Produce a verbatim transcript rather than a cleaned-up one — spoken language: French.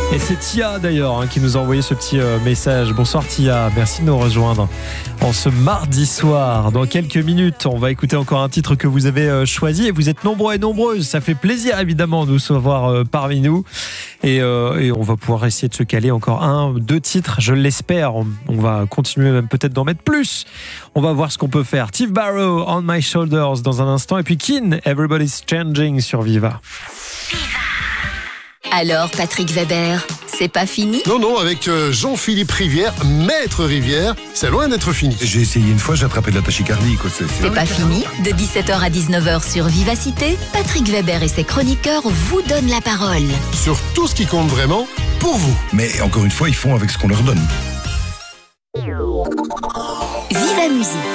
Et c'est Tia d'ailleurs hein, qui nous a envoyé ce petit euh, message. Bonsoir Tia, merci de nous rejoindre en ce mardi soir. Dans quelques minutes, on va écouter encore un titre que vous avez euh, choisi et vous êtes nombreux et nombreuses. Ça fait plaisir évidemment de vous savoir euh, parmi nous et, euh, et on va pouvoir essayer de se caler encore un, deux titres, je l'espère. On, on va continuer même peut-être d'en mettre plus. On va voir ce qu'on peut faire. Steve Barrow, On My Shoulders dans un instant et puis Keane, Everybody's Changing sur Viva. Alors, Patrick Weber, c'est pas fini ? Non, non, avec euh, Jean-Philippe Rivière, maître Rivière, c'est loin d'être fini. J'ai essayé une fois, j'ai attrapé de la tachycardie. Quoi. C'est, C'est pas fini. De dix-sept heures à dix-neuf heures sur Vivacité, Patrick Weber et ses chroniqueurs vous donnent la parole. Sur tout ce qui compte vraiment, pour vous. Mais encore une fois, ils font avec ce qu'on leur donne. Viva Musique.